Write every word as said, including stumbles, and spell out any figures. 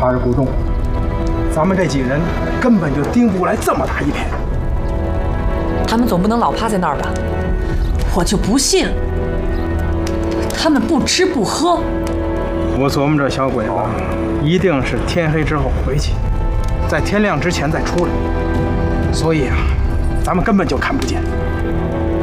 查着古众，咱们这几人根本就盯不过来这么大一片。 他们总不能老趴在那儿吧？我就不信他们不吃不喝。 我琢磨着小鬼子一定是天黑之后回去，在天亮之前再出来，所以啊，咱们根本就看不见。